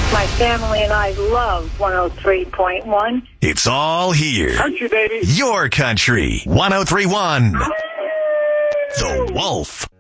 My family and I love 103.1. It's all here. Country, baby. Your country. 103.1. The Wolf.